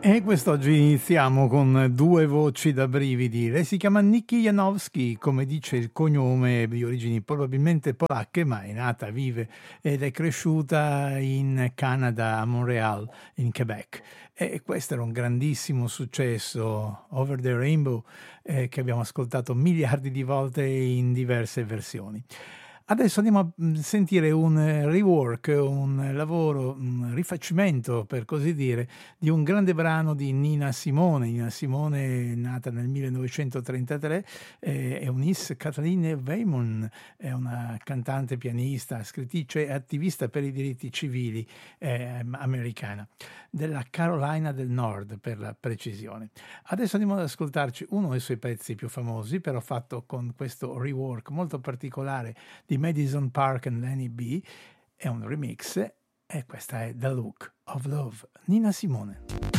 E quest'oggi iniziamo con due voci da brividi. Lei si chiama Nikki Janowski, come dice il cognome, di origini probabilmente polacche, ma è nata, vive ed è cresciuta in Canada, a Montreal, in Quebec. E questo era un grandissimo successo, Over the Rainbow, che abbiamo ascoltato miliardi di volte in diverse versioni. Adesso andiamo a sentire un rework, un lavoro, un rifacimento per così dire, di un grande brano di Nina Simone. Nina Simone è nata nel 1933, è Eunice Kathleen Weymouth, è una cantante, pianista, scrittrice e attivista per i diritti civili americana, della Carolina del Nord per la precisione. Adesso andiamo ad ascoltarci uno dei suoi pezzi più famosi, però fatto con questo rework molto particolare di Madison Park and Lenny B, è un remix e questa è The Look of Love, Nina Simone.